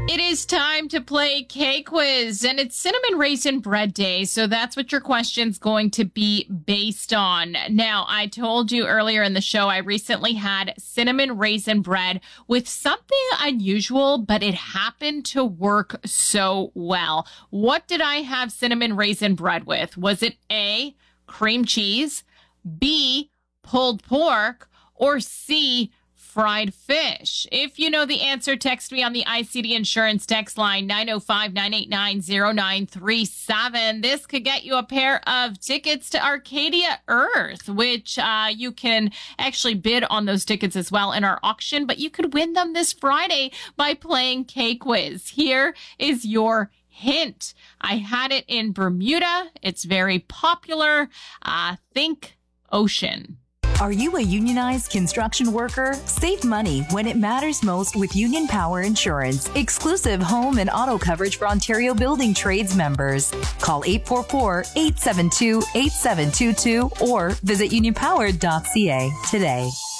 It is time to play K-Quiz, and it's Cinnamon Raisin Bread Day, so that's what your question's going to be based on. Now, I told you earlier in the show I recently had cinnamon raisin bread with something unusual, but it happened to work so well. What did I have cinnamon raisin bread with? Was it A, cream cheese, B, pulled pork, or C, fried fish? If you know the answer, text me on the ICD Insurance text line 905-989-0937. This could get you a pair of tickets to Arcadia Earth, which you can actually bid on those tickets as well in our auction, but you could win them this Friday by playing K-Quiz. Here is your hint. I had it in Bermuda. It's very popular. Think ocean. Are you a unionized construction worker? Save money when it matters most with Union Power Insurance. Exclusive home and auto coverage for Ontario Building Trades members. Call 844-872-8722 or visit unionpower.ca today.